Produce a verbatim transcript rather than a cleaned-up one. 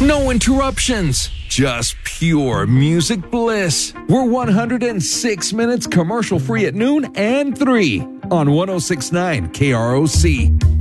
No interruptions, just pure music bliss. We're one hundred six minutes commercial free at noon and three on one oh six point nine K R O C.